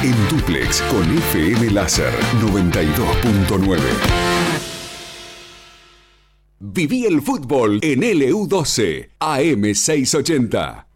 En dúplex con FM Láser 92.9. Viví el fútbol en LU12 AM 680.